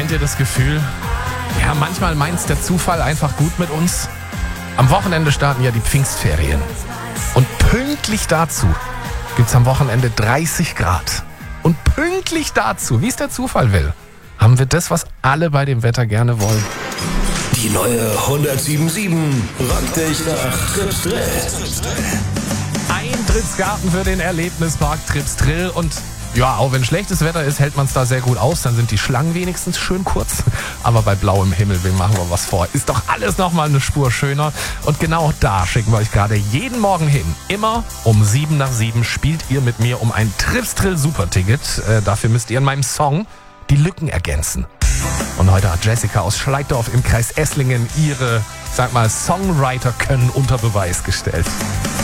Kennt ihr das Gefühl? Ja, manchmal meint's der Zufall einfach gut mit uns. Am Wochenende starten ja die Pfingstferien. Und pünktlich dazu gibt's am Wochenende 30 Grad. Und pünktlich dazu, wie es der Zufall will, haben wir das, was alle bei dem Wetter gerne wollen. Die neue 107.7 rockt dich nach Trips Drill. Eintrittsgarten für den Erlebnispark Trips Drill. Und ja, auch wenn schlechtes Wetter ist, hält man es da sehr gut aus. Dann sind die Schlangen wenigstens schön kurz. Aber bei blauem Himmel, wem machen wir was vor? Ist doch alles nochmal eine Spur schöner. Und genau da schicken wir euch gerade jeden Morgen hin. Immer um 7 nach 7 spielt ihr mit mir um ein Trips Drill Superticket. Dafür müsst ihr in meinem Song die Lücken ergänzen. Und heute hat Jessica aus Schleiddorf im Kreis Esslingen ihre, Songwriter-Können unter Beweis gestellt.